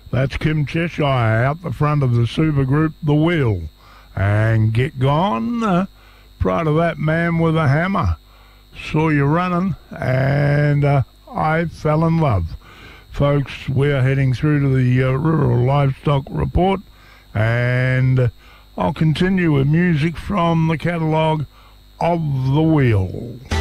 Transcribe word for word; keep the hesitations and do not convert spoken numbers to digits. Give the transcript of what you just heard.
That's Kim Cheshire out the front of the super group The Wheel. And Get Gone, uh, prior to that, Man with a Hammer, Saw You Running, and uh, I Fell in Love. Folks, we're heading through to the uh, Rural Livestock Report, and uh, I'll continue with music from the catalogue of The Wheel.